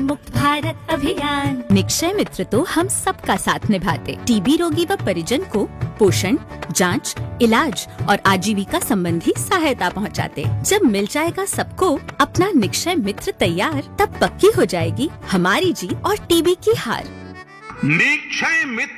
मुक्त भारत अभियान। निक्षय मित्र तो हम सबका साथ निभाते, टीबी रोगी व परिजन को पोषण, जांच, इलाज और आजीविका संबंधी सहायता पहुंचाते। जब मिल जाएगा सबको अपना निक्षय मित्र तैयार, तब पक्की हो जाएगी हमारी जीत और टीबी की हार। निक्षय मित्र